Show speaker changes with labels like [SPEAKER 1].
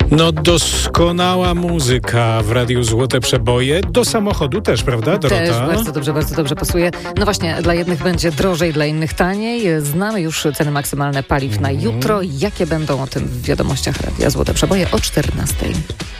[SPEAKER 1] No doskonała muzyka w Radiu Złote Przeboje. Do samochodu też, prawda, Dorota?
[SPEAKER 2] Też bardzo dobrze pasuje. No właśnie, dla jednych będzie drożej, dla innych taniej. Znamy już ceny maksymalne paliw na jutro. Jakie będą, o tym w wiadomościach Radia Złote Przeboje o 14:00.